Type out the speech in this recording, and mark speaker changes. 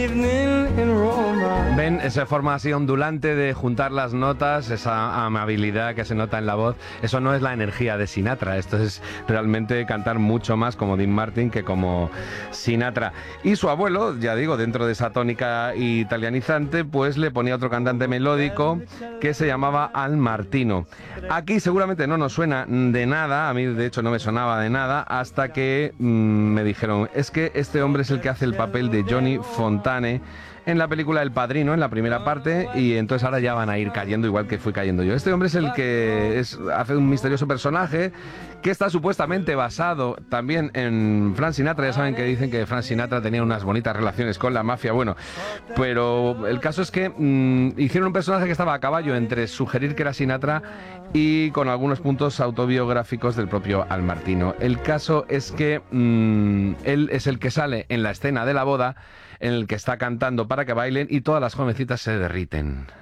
Speaker 1: Ven esa forma así ondulante de juntar las notas, esa amabilidad que se nota en la voz. Eso no es la energía de Sinatra, esto es realmente cantar mucho más como Dean Martin que como Sinatra. Y su abuelo, ya digo, dentro de esa tónica italianizante, pues le ponía otro cantante melódico que se llamaba Al Martino. Aquí seguramente no nos suena de nada, a mí de hecho no me sonaba de nada, hasta que me dijeron, es que este hombre es el que hace el papel de Johnny Fontane en la película El Padrino, en la primera parte, y entonces ahora ya van a ir cayendo igual que fui cayendo yo. Este hombre es el que hace un misterioso personaje que está supuestamente basado también en Frank Sinatra. Ya saben que dicen que Frank Sinatra tenía unas bonitas relaciones con la mafia, bueno, pero el caso es que hicieron un personaje que estaba a caballo entre sugerir que era Sinatra y con algunos puntos autobiográficos del propio Al Martino. El caso es que él es el que sale en la escena de la boda en el que está cantando para que bailen y todas las jovencitas se derriten.